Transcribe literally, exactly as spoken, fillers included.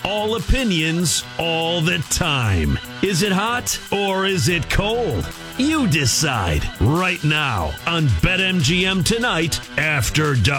all opinions, all the time. Is it hot or is it cold? You decide right now on BetMGM Tonight After Dark.